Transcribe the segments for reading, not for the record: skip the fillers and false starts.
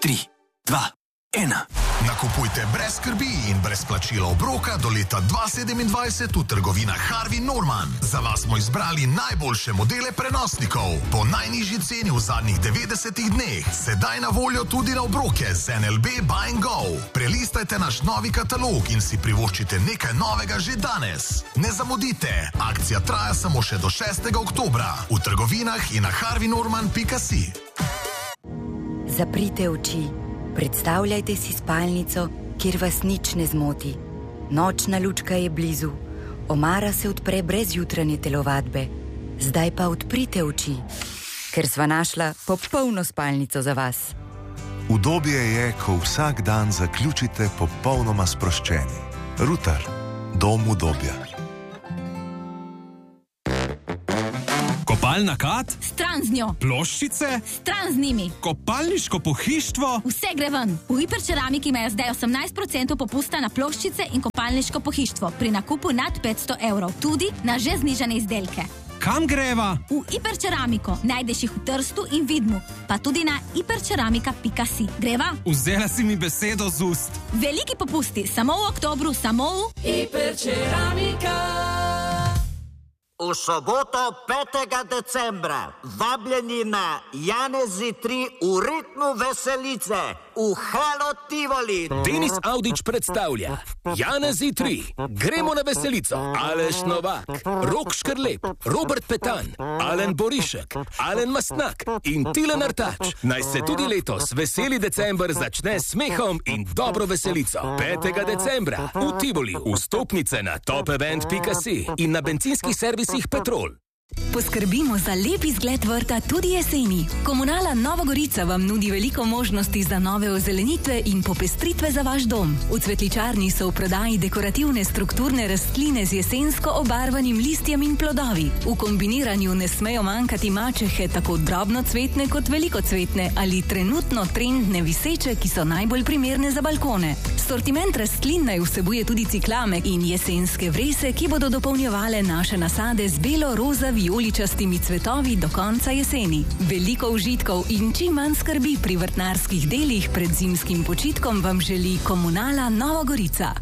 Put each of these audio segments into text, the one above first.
3, 2, 1. Nakupujte brez skrbi in brez plačila obroka do leta 2027 v trgovinah Harvey Norman. Za vas smo izbrali najboljše modele prenosnikov po najnižji ceni v zadnjih 90 dneh. Sedaj na voljo tudi na obroke z NLB Buy & Go. Prelistajte naš novi katalog in si privoščite nekaj novega že danes. Ne zamudite, akcija traja samo še do 6. oktobra v trgovinah in na harveynorman.si. Zaprite oči. Predstavljajte si spalnico, kjer vas nič ne zmoti. Nočna lučka je blizu. Omara se odpre brez jutranje telovadbe. Zdaj pa odprite oči, ker sva našla popolno spalnico za vas. Udobje je, ko vsak dan zaključite popolnoma sproščeni. Ruter, dom udobja. Kopalna kat? Stran z njo. Ploščice? Stran z njimi. Kopalniško pohištvo? Vse gre ven. V Hiperceramiki imajo zdaj 18% popusta na ploščice in kopalniško pohištvo pri nakupu nad 500 €. Tudi na že znižane izdelke. Kam greva? V Hiperceramiko. Najdeš jih v Trstu in Vidmu. Pa tudi na hiperceramika.si. Greva? Vzela si mi besedo z ust. Veliki popusti. Samo v oktobru, samo v Hiperceramika. V soboto 5. decembra vabljeni na Janezi 3 v ritmu veselice v Halo Tivoli. Denis Audić predstavlja Janezi 3. Gremo na veselico. Aleš Novak, Rok Škrlep, Robert Petan, Alen Borišek, Alen Mastnak in Tilen Artač. Naj se tudi letos veseli december začne s smehom in dobro veselico. 5. decembra v Tivoli. Vstopnice na topevent.si in na bencinskih servisih Petrol. Poskrbimo za lep izgled vrta tudi jeseni. Komunala Nova Gorica vam nudi veliko možnosti za nove ozelenitve in popestritve za vaš dom. V cvetličarni so v prodaji dekorativne strukturne rastline z jesensko obarvanim listjem in plodovi. V kombiniranju ne smejo manjkati mačehe, tako drobnocvetne kot velikocvetne ali trenutno trendne viseče, ki so najbolj primerne za balkone. Sortiment rastlin naj vsebuje tudi ciklame in jesenske vrese, ki bodo dopolnjevale naše nasade z belo-roza vijoličastimi cvetovi do konca jeseni. Veliko užitkov in čim manj skrbi pri vrtnarskih delih pred zimskim počitkom vam želi Komunala Nova Gorica.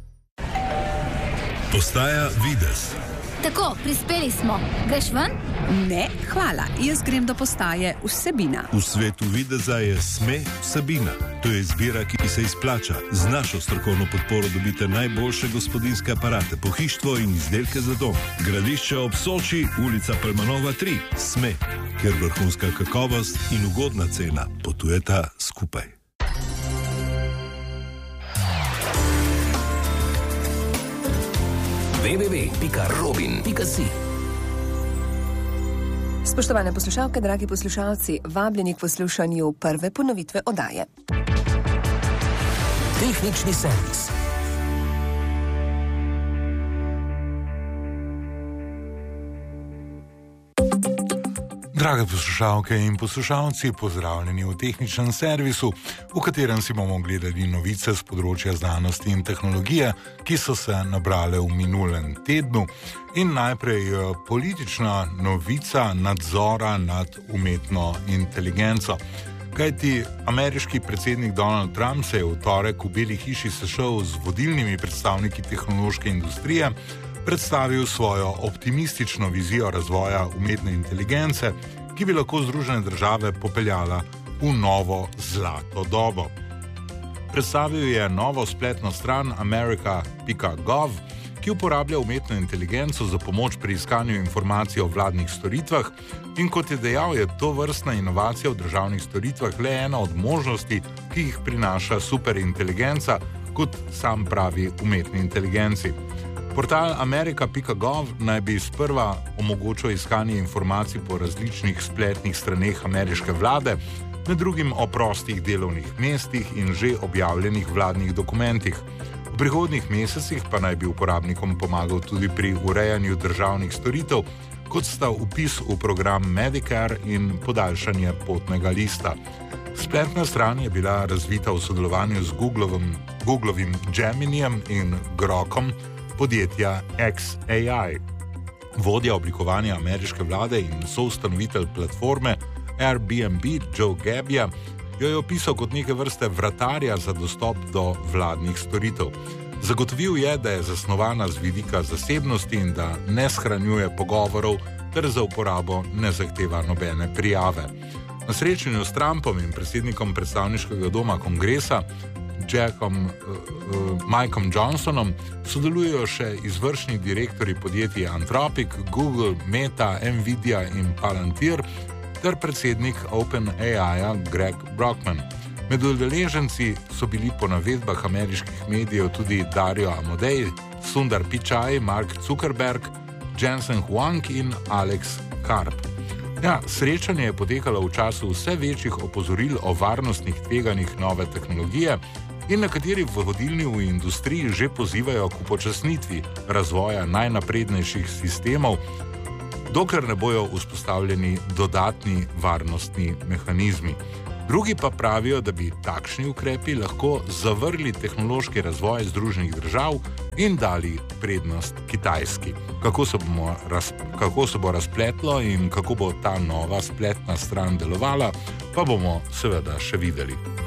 Postaja Videz. Tako, prispeli smo. Greš ven? Ne, hvala. Jaz grem do postaje Vsebina. V svetu videza je SME Vsebina. To je izbira, ki se izplača. Z našo strokovno podporo dobite najboljše gospodinjske aparate, pohištvo in izdelke za dom. Gradišče ob Soči, ulica Palmanova 3. SME, kjer vrhunska kakovost in ugodna cena potujeta skupaj. www.robin.si. Spoštovane poslušalke, dragi poslušalci, vabljeni k poslušanju prve ponovitve oddaje. Tehnični servis. Drage poslušalke in poslušalci, pozdravljeni v tehničnem servisu, v katerem si bomo gledali novice z področja znanosti in tehnologije, ki so se nabrale v minulem tednu. In najprej politična novica nadzora nad umetno inteligenco. Kajti ameriški predsednik Donald Trump se je v torek v Beli hiši sešel z vodilnimi predstavniki tehnološke industrije, predstavil svojo optimistično vizijo razvoja umetne inteligence, ki bi lahko Združene države popeljala v novo zlato dobo. Predstavil je novo spletno stran america.gov, ki uporablja umetno inteligenco za pomoč pri iskanju informacij o vladnih storitvah in kot je dejal, je to vrstna inovacija v državnih storitvah le ena od možnosti, ki jih prinaša superinteligenca, kot sam pravi umetni inteligenci. Portal america.gov naj bi sprva omogočil iskanje informacij po različnih spletnih straneh ameriške vlade, med drugim o prostih delovnih mestih in že objavljenih vladnih dokumentih. V prihodnjih mesecih pa naj bi uporabnikom pomagal tudi pri urejanju državnih storitev, kot sta vpis v program Medicare in podaljšanje potnega lista. Spletna stran je bila razvita v sodelovanju z Googlovim Geminijem in Grokom, podjetja xAI. Vodja oblikovanja ameriške vlade in soustanovitelj platforme Airbnb Joe Gebbia jo je opisal kot neke vrste vratarja za dostop do vladnih storitev. Zagotovil je, da je zasnovana z vidika zasebnosti in da ne shranjuje pogovorov ter za uporabo ne zahteva nobene prijave. Na srečanju s Trumpom in predsednikom predstavniškega doma kongresa Mikeom Johnsonom sodelujejo še izvršni direktorji podjetij Anthropic, Google, Meta, Nvidia in Palantir ter predsednik OpenAI-ja Greg Brockman. Med udeleženci so bili po navedbah ameriških medijev tudi Dario Amodei, Sundar Pichai, Mark Zuckerberg, Jensen Huang in Alex Karp. Srečanje je potekalo v času vse večjih opozoril o varnostnih tveganjih nove tehnologije in nekateri vodilni v industriji že pozivajo k upočasnitvi razvoja najnaprednejših sistemov, dokler ne bojo vzpostavljeni dodatni varnostni mehanizmi. Drugi pa pravijo, da bi takšni ukrepi lahko zavrli tehnološki razvoj Združenih držav in dali prednost Kitajski. Kako se bo razpletlo in kako bo ta nova spletna stran delovala, pa bomo seveda še videli.